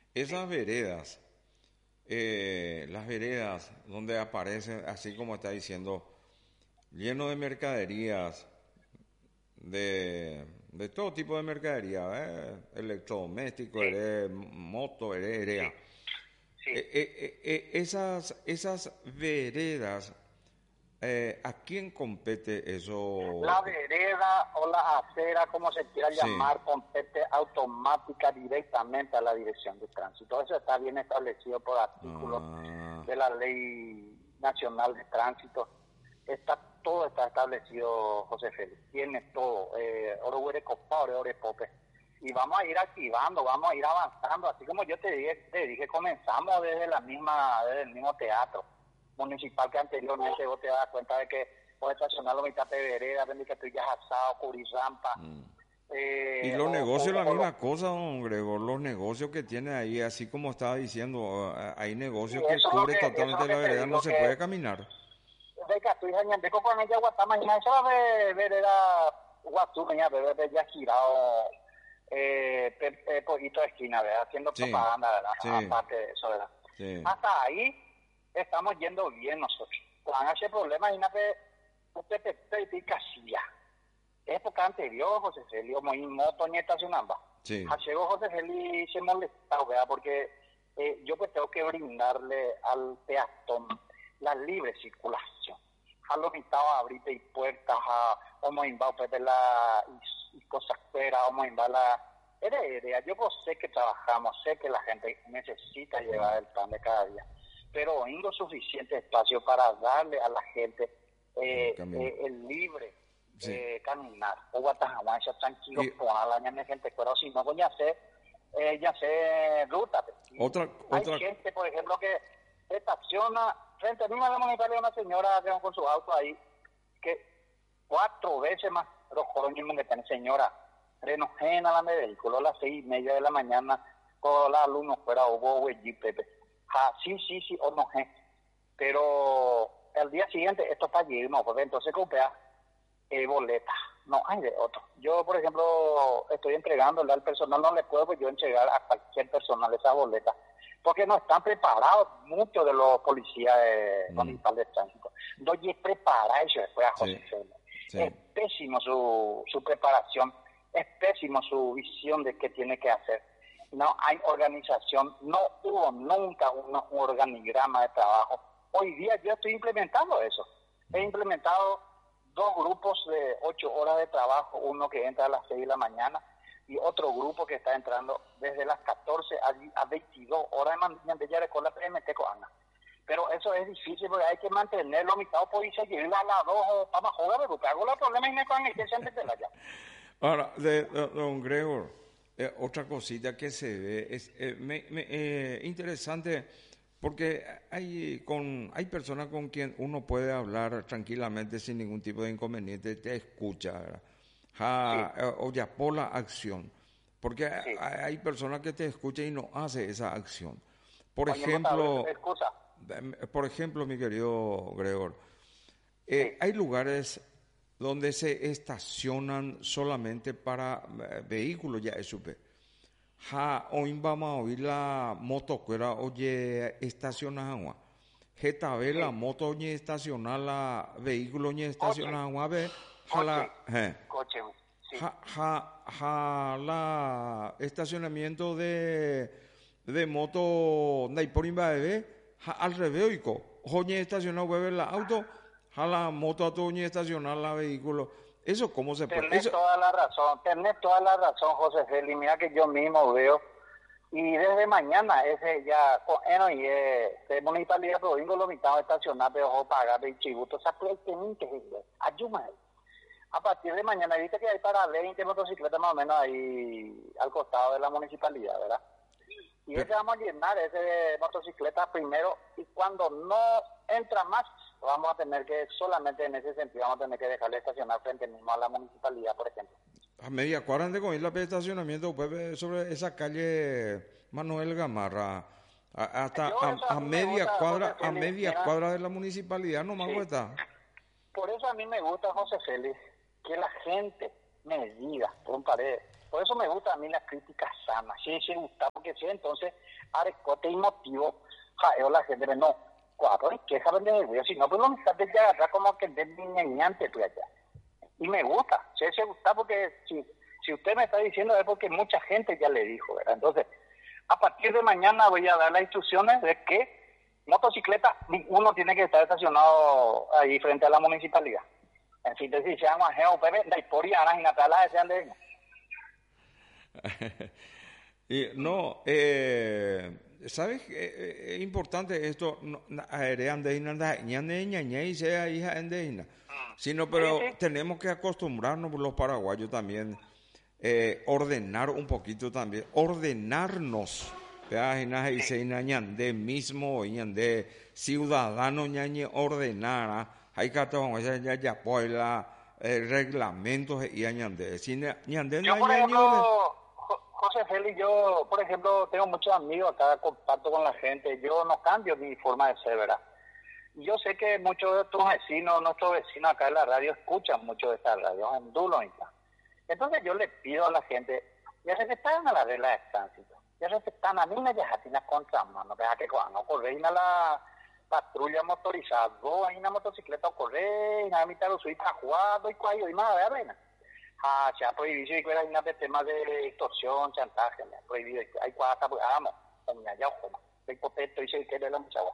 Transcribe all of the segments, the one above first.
Esas Sí, veredas, las veredas donde aparecen, así como está diciendo, lleno de mercaderías, de todo tipo de mercadería, electrodoméstico, sí, moto, sí, herea. sí. Esas veredas, ¿a quién compete La eso? vereda o la acera, como se quiera Sí. llamar, compete automática directamente a la Dirección de Tránsito. Eso está bien establecido por artículos Ah, de la Ley Nacional de Tránsito. Todo está establecido, José Félix. Tiene todo. Oro huere copado, oro pope. Y vamos a ir activando, vamos a ir avanzando. Así como yo te dije, comenzamos desde el mismo teatro municipal que anteriormente vos te das cuenta de que puedes estacionar la mitad de vereda, vender que tú ya has asado, curizampa, mm. Y los o, negocios, la o los... misma cosa, don Gregor, los negocios que tiene ahí, así como estaba diciendo, hay Y negocios que eso es lo cubre que, eso es lo totalmente que la te vereda, no digo, se que puede caminar. de que estoy de con ella Guatemala, eso de vereda Guatú, ya bebé ya girado poquito de esquina, ¿verdad? Haciendo Sí, propaganda, ¿verdad? sí, Aparte de eso, ¿verdad? sí. Hasta ahí estamos yendo bien nosotros. Cuando ese problema, imagínate, usted te pica casilla. Época anterior, José Celio, muy moto ni estacionamba. Sí, Llegó José Celio se molestaba, ¿verdad? Porque yo pues tengo que brindarle al peatón la libre circulación. A los invitados a abrir y puertas, a vamos a invitar pues, y cosas fuera, vamos a invitar la heredera. Yo pues, sé que trabajamos, sé que la gente necesita llevar el pan de cada día, pero tengo suficiente espacio para darle a la gente el camino. el libre Sí. caminar o guatajaguán ya tranquilo Y por la ña gente pero si no ya sé ruta hay otra, gente por ejemplo que estaciona frente a mí a la municipalidad una señora que va con su auto ahí que 4 veces más los mismo que tiene señora renojena la de vehículo a las 6:30 de la mañana con los alumnos fuera o Pepe sí o no pero el día siguiente esto está lleno pues entonces compra boletas. No hay de otro. Yo, por ejemplo, estoy entregándole al personal, no le puedo pues, yo entregar a cualquier personal esas boletas, porque no están preparados muchos de los policías mm, municipales de tránsito. No es preparar eso después a José sí, Félix. Es sí, pésimo su preparación, es pésimo su visión de qué tiene que hacer. No hay organización, no hubo nunca un organigrama de trabajo. Hoy día yo estoy implementando eso. He implementado 2 grupos de 8 horas de trabajo, uno que entra a las 6 de la mañana y otro grupo que está entrando desde las 14 a 22 horas de mañana de ya con la PMT con pero eso es difícil porque hay que mantenerlo mitad por y seguir a las 2 o para joder, porque hago los problemas y me con el que se antes de la ya. ahora, don Gregor, otra cosita que se ve es interesante porque hay personas con quien uno puede hablar tranquilamente sin ningún tipo de inconveniente, te escucha, ¿verdad? Sí, O ya por la acción, porque sí. hay personas que te escuchan y no hace esa acción. Por Oye, vos sabés, ejemplo, excusa. mi querido Gregor, Sí, hay lugares donde se estacionan solamente para vehículos, ya es supe. Hoy vamos a oír la moto cuera, oye, estaciona agua. Getabe la sí. moto, oye, estaciona la vehículo, oye, Coche, estaciona agua, ve, coche, jala, sí. la estacionamiento de moto, Naiporimba, ve, al revés, oico. Oye, estaciona, hueve la auto, jala moto a tu, oye, estacionar la vehículo. Eso, ¿cómo se puede? Tenés Eso, toda la razón, José Félix. Mira que yo mismo veo. Y desde mañana, ese ya, bueno, y de municipalidad, pero vengo lo mitad de estacionar, pero ojo, pagar el tributo, o sea, pues tienen que ayúdame. A partir de mañana, viste que hay para 20 motocicletas más o menos ahí al costado de la municipalidad, ¿verdad? Y pero, ese vamos a llenar ese de motocicletas primero, y cuando no entra más, vamos a tener que, solamente en ese sentido, vamos a tener que dejarle estacionar frente mismo a la municipalidad, por ejemplo. a media cuadra de con la de estacionamiento pues, sobre esa calle Manuel Gamarra hasta Yo eso a mí me gusta, José a Félix, media mira, cuadra de la municipalidad nomás pues sí, está. por eso a mí me gusta, José Félix, que la gente me diga, compadre, Por eso me gusta a mí la crítica sana, sí, sí, gusta, porque sí, entonces, arecote y motivo, jaeo la gente, no, cuatro, y queja de video, si no, pues lo mismo de agarrar como que de niñante, pues allá. Y me gusta, sí, sí, gusta, porque si usted me está diciendo es porque mucha gente ya le dijo, ¿verdad? Entonces, a partir de mañana voy a dar las instrucciones de que motocicleta, ninguno tiene que estar estacionado ahí frente a la municipalidad. En fin, si se llama GeoPB, la historia, Ana, y Natala, desean de ellos. Y no, ¿sabes? Es importante esto, sino, pero tenemos que acostumbrarnos los paraguayos también, ordenar un poquito también, ordenarnos, de mismo, de ciudadano, ordenar, hay que reglamentos y añade. Yo, por ejemplo, José Félix, yo, por ejemplo, tengo muchos amigos acá, comparto con la gente, yo no cambio mi forma de ser, ¿verdad? Yo sé que muchos de nuestros vecinos acá en la radio, escuchan mucho de esta radio, en Dulo y tal. Entonces yo le pido a la gente, ya respetan a la regla de tránsito, ya respetan a mí, ya tienen contramano, deja que cuando corren a la patrulla motorizada, hay una motocicleta correr, y la mitad de los suitas jugando y cuello y más, ¿verdad? Se ha prohibido y fuera de temas de extorsión, chantaje, me ha prohibido, hay cuatro, pues vamos, ya ojo, el hipoteto y se quiere la muchacha.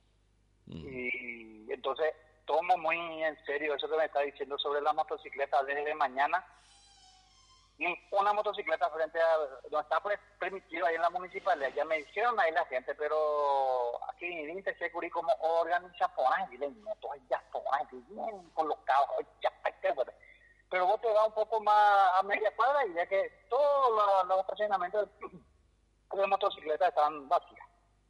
Y entonces tomo muy en serio eso que me está diciendo sobre la motocicleta. Desde mañana una motocicleta frente a no está permitido ahí en la municipalidad, ya me dijeron ahí la gente, pero aquí en Inte se cubrí como organiza ponaje, y motos ya ponaje, bien colocados, ya pero vos te vas un poco más a media cuadra y ya que todos los estacionamientos de motocicletas están vacíos.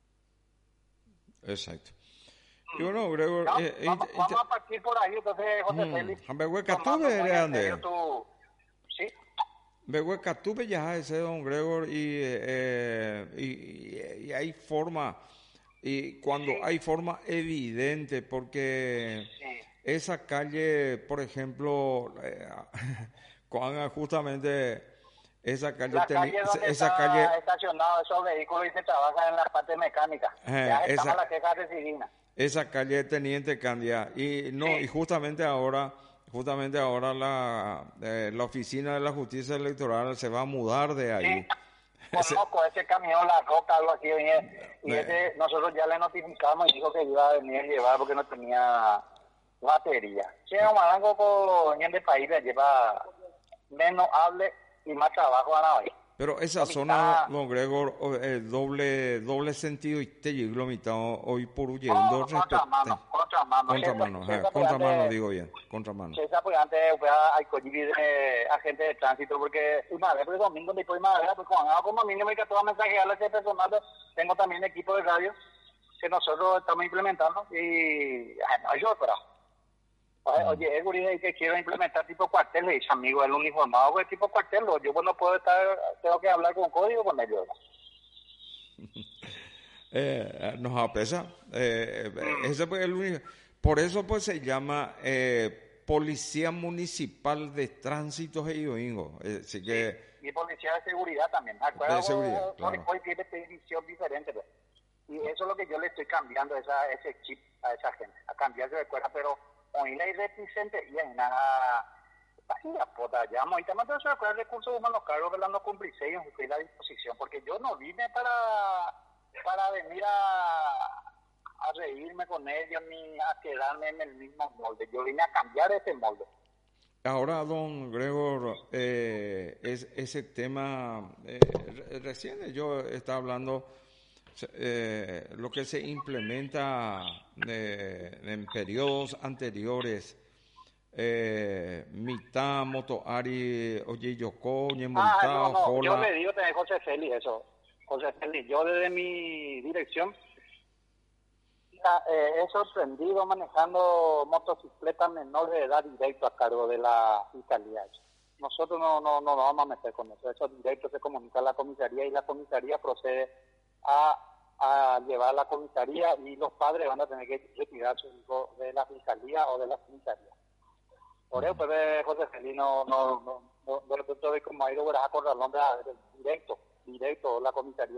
Exacto. Y bueno, Gregor, vamos a partir por ahí, entonces, José Félix. ¿Sí? Behuecatuve ya ese don Gregor y hay forma, y cuando hay forma evidente, porque esa calle, por ejemplo, justamente esa calle... La calle donde está estacionado esos vehículos y se trabaja en la parte mecánica. Ya estamos la queja residina. Esa calle de Teniente Candia. Y no, y justamente ahora la oficina de la justicia electoral se va a mudar de ahí. Sí. Conozco ese camión, la Roca, algo así, y ese nosotros ya le notificamos y dijo que iba a venir a llevar porque no tenía batería. Si es un marango con de país le lleva menos hable y más trabajo a la hoy. Pero esa zona, don Gregor, doble sentido y te llegó mitad hoy por huyendo. Contramano, digo bien, contramano. Sí, esa pues antes hay que agente de tránsito, porque una vez, pues domingo, después más pues como mínimo hay que todo mensajearle a ese personal. Tengo también equipo de radio que nosotros estamos implementando y no, yo, pero oye, es que quiero implementar tipo cuartel, le dice amigo, el uniformado pues tipo cuartel, yo no puedo estar, tengo que hablar con código con ellos. Nos apesa, ese pues el único, por eso pues se llama Policía Municipal de Tránsito de Ioingo, así que... Y Policía de Seguridad también, de seguridad, claro. Hoy tiene división diferente, pues. Y eso es lo que yo le estoy cambiando ese chip a esa gente, a cambiarse de escuela, pero hoy la reticente y en nada vaya puta llamo y también tengo que recursos humanos cargos que no cumplí en la disposición, porque yo no vine para venir a reírme con ellos ni a quedarme en el mismo molde, yo vine a cambiar ese molde. Ahora, don Gregor, ese tema, recién yo estaba hablando lo que se implementa en periodos anteriores, mitad motoari oye yoko no. Yo le digo a José Félix eso, José Félix, yo desde mi dirección he sorprendido manejando motocicletas menores de edad directo a cargo de la fiscalía. Nosotros no vamos a meter con eso, eso directo se comunica a la comisaría y la comisaría procede a llevar a la comisaría y los padres van a tener que retirar su hijo de la fiscalía o de la comisaría. Por eso, pues, José Félix, no, de repente, como ha ido, verás a acordar el nombre directo, la comisaría.